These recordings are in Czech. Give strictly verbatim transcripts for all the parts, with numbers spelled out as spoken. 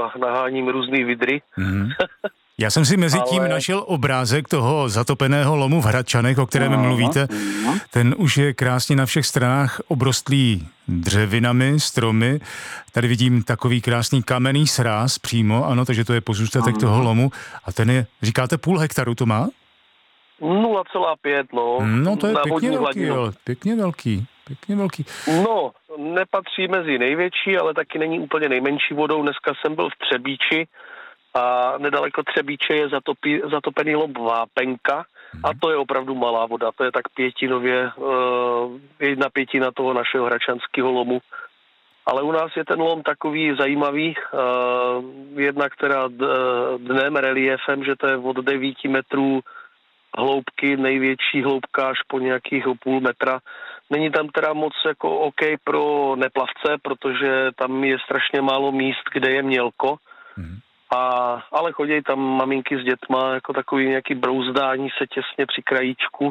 a naháním různý vidry. Mm. Já jsem si mezi tím Ale... našel obrázek toho zatopeného lomu v Hradčanech, o kterém no, mluvíte. No. Ten už je krásně na všech stranách obrostlý dřevinami, stromy. Tady vidím takový krásný kamenný sráz přímo, ano, takže to je pozůstatek no. toho lomu. A ten je, říkáte, půl hektaru to má? nula celá pět, no. No to je pěkně velký, ale pěkně velký. Pěkně velký. No, nepatří mezi největší, ale taky není úplně nejmenší vodou. Dneska jsem byl v Třebíči a nedaleko Třebíče je zatopí, zatopený lom Vápenka hmm. a to je opravdu malá voda. To je tak pětinově, uh, jedna pětina toho našeho hračanského lomu. Ale u nás je ten lom takový zajímavý, uh, jednak teda dnem, reliefem, že to je od devíti metrů hloubky, největší hloubka až po nějakých půl metra. Není tam teda moc jako OK pro neplavce, protože tam je strašně málo míst, kde je mělko. Mm. A, ale chodí tam maminky s dětma, jako takový nějaký brouzdání se těsně při krajíčku.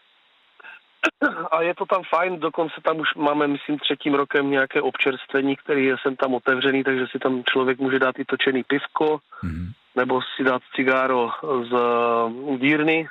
A je to tam fajn, dokonce tam už máme, myslím, třetím rokem nějaké občerstvení, který je sem tam otevřený, takže si tam člověk může dát i točený pivko, mm. nebo si dát cigáro z udírny.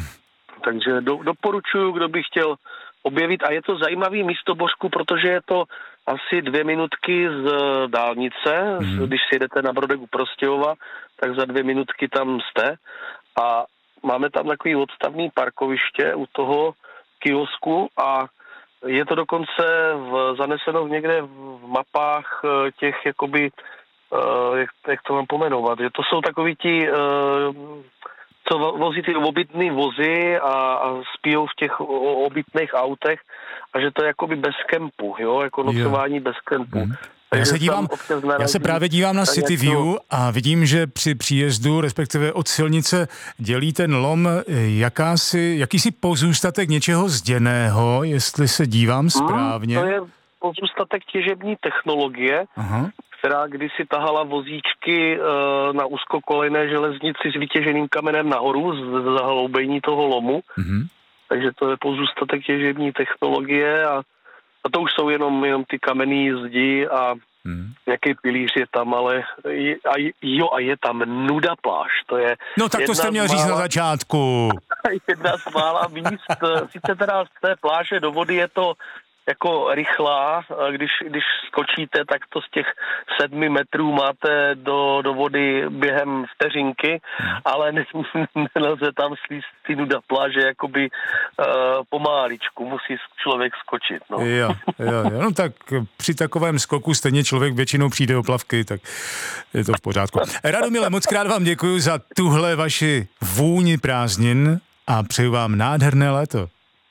Takže do, doporučuji, kdo by chtěl objevit. A je to zajímavý místo, Božku, protože je to asi dvě minutky z dálnice. Mm. Když si jedete na Brodek u Prostějova, tak za dvě minutky tam jste. A máme tam takový odstavný parkoviště u toho kiosku a je to dokonce v, zaneseno někde v mapách těch, jakoby, uh, jak, jak to mám pomenovat, že to jsou takový ti... Uh, co vozí ty obytný vozy a, a spijou v těch obytných autech a že to je jakoby bez kempu, jo, jako nocování jo. bez kempu. Hmm. Já se, dívám, já se právě dívám na City View a vidím, že při příjezdu, respektive od silnice, dělí ten lom jakási, jakýsi pozůstatek něčeho zděného, jestli se dívám správně. Hmm, to je pozůstatek těžební technologie, Aha. která kdysi tahala vozíčky e, na úzkokolejné železnici s vytěženým kamenem nahoru z zahloubení toho lomu. Mm-hmm. Takže to je pozůstatek těžební technologie a, a to už jsou jenom, jenom ty kamenný zdi a mm. nějaký pilíř je tam, ale je, a, jo a je tam nuda pláž. To je no tak to jste měl říct na začátku. Jedna z mála míst, sice teda z té pláže do vody je to jako rychlá, když, když skočíte, tak to z těch sedmi metrů máte do, do vody během vteřinky, ale ne, nelze tam slíst ty nuda pláže jakoby uh, pomáličku, musí člověk skočit. No. Jo, jo, jo, no tak při takovém skoku stejně člověk většinou přijde o plavky, tak je to v pořádku. Radomile, moc krát vám děkuji za tuhle vaši vůni prázdnin a přeju vám nádherné léto.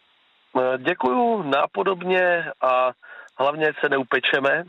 Děkuju nápodobně a hlavně se neupečeme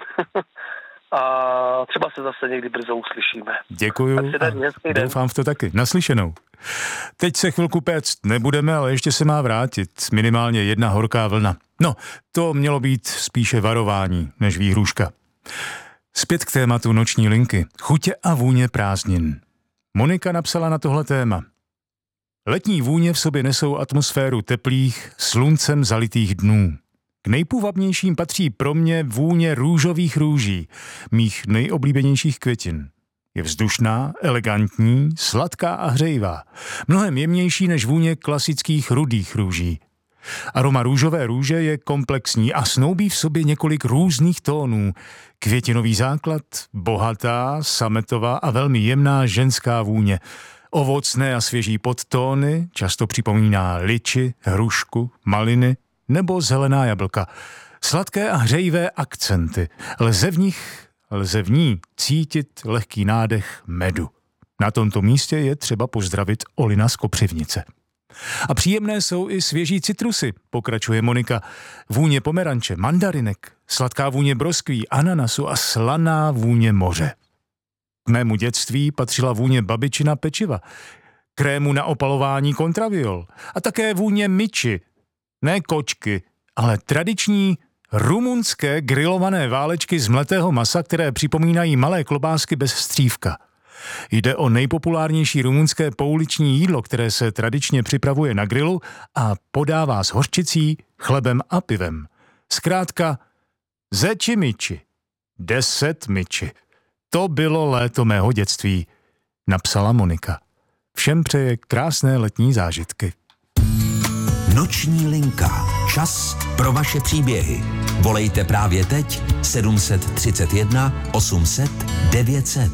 a třeba se zase někdy brzo uslyšíme. Děkuju a doufám v to taky. Naslyšenou. Teď se chvilku péct nebudeme, ale ještě se má vrátit minimálně jedna horká vlna. No, to mělo být spíše varování než výhruška. Zpět k tématu noční linky. Chutě a vůně prázdnin. Monika napsala na tohle téma. Letní vůně v sobě nesou atmosféru teplých, sluncem zalitých dnů. K nejpůvabnějším patří pro mě vůně růžových růží, mých nejoblíbenějších květin. Je vzdušná, elegantní, sladká a hřejivá. Mnohem jemnější než vůně klasických rudých růží. Aroma růžové růže je komplexní a snoubí v sobě několik různých tónů. Květinový základ, bohatá, sametová a velmi jemná ženská vůně. Ovocné a svěží podtóny, často připomíná liči, hrušku, maliny nebo zelená jablka. Sladké a hřejivé akcenty. Lze v nich, lze v ní cítit lehký nádech medu. Na tomto místě je třeba pozdravit Olina z Kopřivnice. A příjemné jsou i svěží citrusy, pokračuje Monika. Vůně pomeranče, mandarinek, sladká vůně broskví, ananasu a slaná vůně moře. K mému dětství patřila vůně babičina pečiva, krému na opalování kontraviol a také vůně myči, ne kočky, ale tradiční rumunské grilované válečky z mletého masa, které připomínají malé klobásky bez střívka. Jde o nejpopulárnější rumunské pouliční jídlo, které se tradičně připravuje na grilu a podává s hořčicí, chlebem a pivem. Zkrátka zeči myči, deset myči. To bylo léto mého dětství, napsala Monika. Všem přeje krásné letní zážitky. Noční linka. Čas pro vaše příběhy. Volejte právě teď sedm set třicet jedna osm set devět set.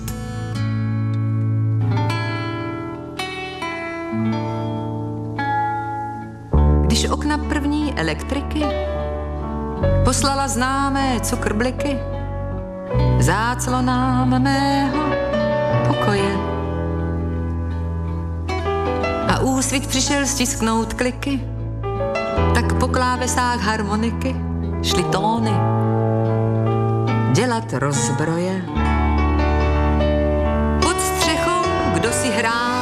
Když okna první elektriky poslala známé cukrbliky záclonám mého pokoje a úsvit přišel stisknout kliky, tak po klávesách harmoniky šly tóny dělat rozbroje. Pod střechou kdo si hrál